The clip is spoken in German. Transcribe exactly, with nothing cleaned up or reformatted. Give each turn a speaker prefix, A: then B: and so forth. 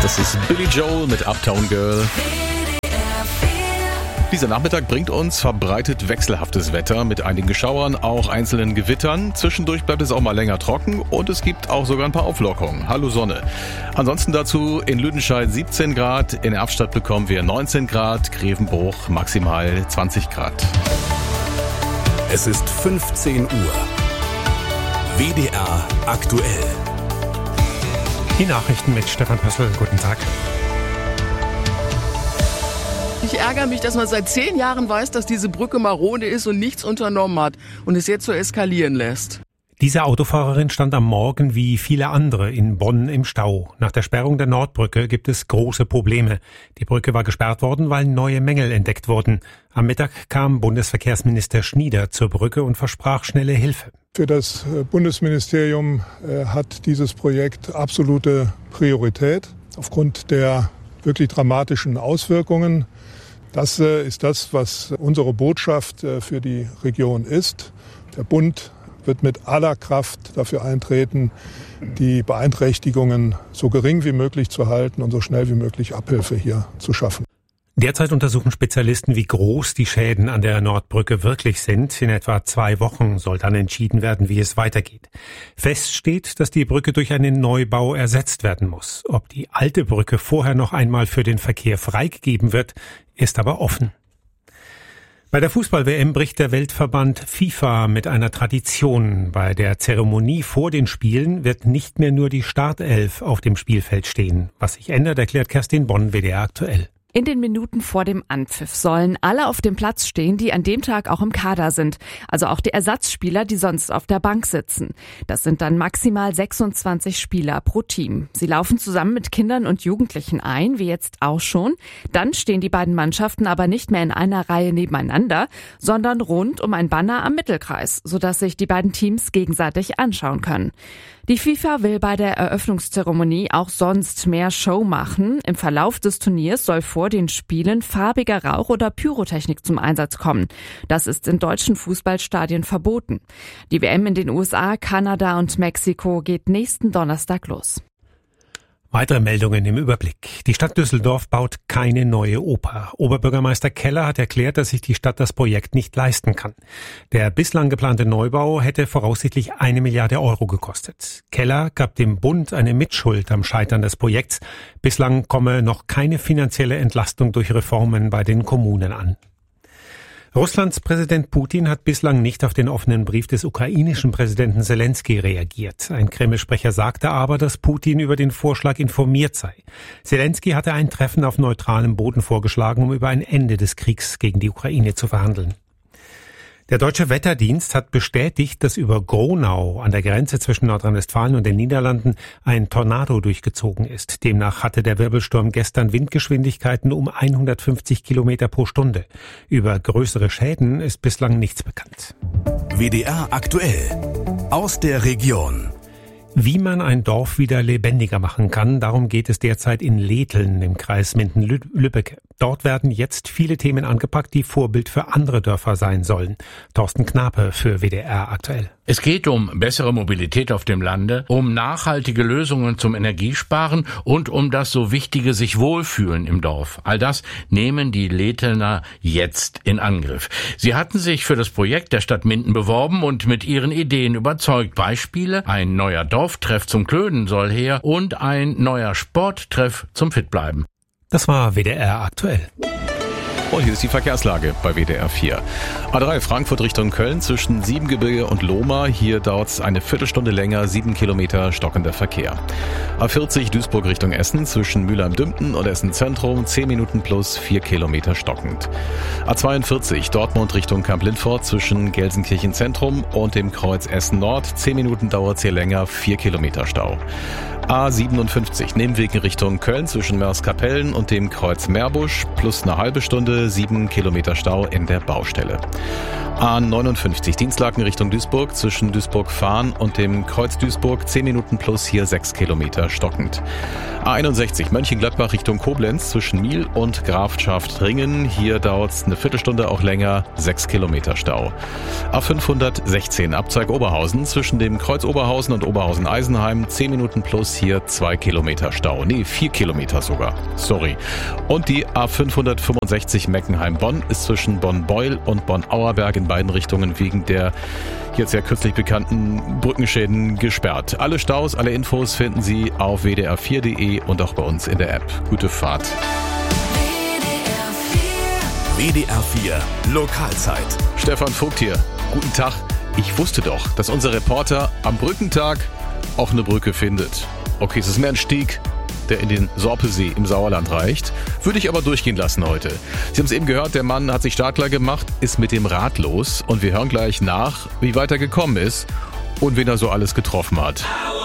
A: Das ist Billy Joel mit Uptown Girl. Dieser Nachmittag bringt uns verbreitet wechselhaftes Wetter mit einigen Schauern, auch einzelnen Gewittern. Zwischendurch bleibt es auch mal länger trocken und es gibt auch sogar ein paar Auflockerungen. Hallo Sonne. Ansonsten dazu in Lüdenscheid siebzehn Grad, in Erftstadt bekommen wir neunzehn Grad, Grevenbruch maximal zwanzig Grad.
B: Es ist fünfzehn Uhr. W D R aktuell.
C: Die Nachrichten mit Stefan Pössl. Guten Tag.
D: Ich ärgere mich, dass man seit zehn Jahren weiß, dass diese Brücke marode ist und nichts unternommen hat und es jetzt so eskalieren lässt.
C: Diese Autofahrerin stand am Morgen wie viele andere in Bonn im Stau. Nach der Sperrung der Nordbrücke gibt es große Probleme. Die Brücke war gesperrt worden, weil neue Mängel entdeckt wurden. Am Mittag kam Bundesverkehrsminister Schnieder zur Brücke und versprach schnelle Hilfe.
E: Für das Bundesministerium hat dieses Projekt absolute Priorität aufgrund der wirklich dramatischen Auswirkungen. Das ist das, was unsere Botschaft für die Region ist. Der Bund wird mit aller Kraft dafür eintreten, die Beeinträchtigungen so gering wie möglich zu halten und so schnell wie möglich Abhilfe hier zu schaffen.
C: Derzeit untersuchen Spezialisten, wie groß die Schäden an der Nordbrücke wirklich sind. In etwa zwei Wochen soll dann entschieden werden, wie es weitergeht. Fest steht, dass die Brücke durch einen Neubau ersetzt werden muss. Ob die alte Brücke vorher noch einmal für den Verkehr freigegeben wird, ist aber offen. Bei der Fußball-W M bricht der Weltverband FIFA mit einer Tradition. Bei der Zeremonie vor den Spielen wird nicht mehr nur die Startelf auf dem Spielfeld stehen. Was sich ändert, erklärt Kerstin Bonn, W D R aktuell.
F: In den Minuten vor dem Anpfiff sollen alle auf dem Platz stehen, die an dem Tag auch im Kader sind. Also auch die Ersatzspieler, die sonst auf der Bank sitzen. Das sind dann maximal sechsundzwanzig Spieler pro Team. Sie laufen zusammen mit Kindern und Jugendlichen ein, wie jetzt auch schon. Dann stehen die beiden Mannschaften aber nicht mehr in einer Reihe nebeneinander, sondern rund um ein Banner am Mittelkreis, sodass sich die beiden Teams gegenseitig anschauen können. Die FIFA will bei der Eröffnungszeremonie auch sonst mehr Show machen. Im Verlauf des Turniers soll vor den Spielen farbiger Rauch oder Pyrotechnik zum Einsatz kommen. Das ist in deutschen Fußballstadien verboten. Die W M in den U S A, Kanada und Mexiko geht nächsten Donnerstag los.
C: Weitere Meldungen im Überblick. Die Stadt Düsseldorf baut keine neue Oper. Oberbürgermeister Keller hat erklärt, dass sich die Stadt das Projekt nicht leisten kann. Der bislang geplante Neubau hätte voraussichtlich eine Milliarde Euro gekostet. Keller gab dem Bund eine Mitschuld am Scheitern des Projekts. Bislang komme noch keine finanzielle Entlastung durch Reformen bei den Kommunen an. Russlands Präsident Putin hat bislang nicht auf den offenen Brief des ukrainischen Präsidenten Selenskyj reagiert. Ein Kreml-Sprecher sagte aber, dass Putin über den Vorschlag informiert sei. Selenskyj hatte ein Treffen auf neutralem Boden vorgeschlagen, um über ein Ende des Kriegs gegen die Ukraine zu verhandeln. Der Deutsche Wetterdienst hat bestätigt, dass über Gronau an der Grenze zwischen Nordrhein-Westfalen und den Niederlanden ein Tornado durchgezogen ist. Demnach hatte der Wirbelsturm gestern Windgeschwindigkeiten um hundertfünfzig Kilometer pro Stunde. Über größere Schäden ist bislang nichts bekannt.
B: W D R aktuell aus der Region.
C: Wie man ein Dorf wieder lebendiger machen kann, darum geht es derzeit in Letheln im Kreis Minden-Lübbecke. Dort werden jetzt viele Themen angepackt, die Vorbild für andere Dörfer sein sollen. Thorsten Knape für W D R aktuell.
G: Es geht um bessere Mobilität auf dem Lande, um nachhaltige Lösungen zum Energiesparen und um das so wichtige sich wohlfühlen im Dorf. All das nehmen die Lethelner jetzt in Angriff. Sie hatten sich für das Projekt der Stadt Minden beworben und mit ihren Ideen überzeugt. Beispiele: ein neuer Dorftreff zum Klönen soll her und ein neuer Sporttreff zum Fitbleiben.
C: Das war W D R aktuell.
A: Und hier ist die Verkehrslage bei W D R vier. A drei Frankfurt Richtung Köln zwischen Siebengebirge und Lohmar. Hier dauert es eine Viertelstunde länger, sieben Kilometer stockender Verkehr. A vierzig Duisburg Richtung Essen zwischen Mülheim-Dümpten und Essen Zentrum, zehn Minuten plus vier Kilometer stockend. A zweiundvierzig Dortmund Richtung Kamp-Lindfort zwischen Gelsenkirchen Zentrum und dem Kreuz Essen Nord, zehn Minuten dauert es hier länger, vier Kilometer Stau. A siebenundfünfzig Nehmwegen Richtung Köln zwischen Mörs-Kapellen und dem Kreuz Meerbusch plus eine halbe Stunde, sieben Kilometer Stau in der Baustelle. A neunundfünfzig Dienstlaken Richtung Duisburg zwischen Duisburg-Fahn und dem Kreuz Duisburg, zehn Minuten plus hier sechs Kilometer stockend. A einundsechzig Mönchengladbach Richtung Koblenz zwischen Miel und Grafschaft-Ringen. Hier dauert es eine Viertelstunde auch länger, sechs Kilometer Stau. A fünfhundertsechzehn Abzweig Oberhausen zwischen dem Kreuz Oberhausen und Oberhausen-Eisenheim, zehn Minuten plus ist hier zwei Kilometer Stau. Nee, vier Kilometer sogar. Sorry. Und die A fünfhundertfünfundsechzig Meckenheim-Bonn ist zwischen Bonn-Beul und Bonn-Auerberg in beiden Richtungen wegen der jetzt ja kürzlich bekannten Brückenschäden gesperrt. Alle Staus, alle Infos finden Sie auf w d r vier punkt d e und auch bei uns in der App. Gute Fahrt.
B: W D R vier Lokalzeit.
A: Stefan Vogt hier. Guten Tag. Ich wusste doch, dass unser Reporter am Brückentag auch eine Brücke findet. Okay, es ist mehr ein Steg, der in den Sorpesee im Sauerland reicht. Würde ich aber durchgehen lassen heute. Sie haben es eben gehört, der Mann hat sich startklar gemacht, ist mit dem Rad los und wir hören gleich nach, wie weit er gekommen ist und wen er so alles getroffen hat.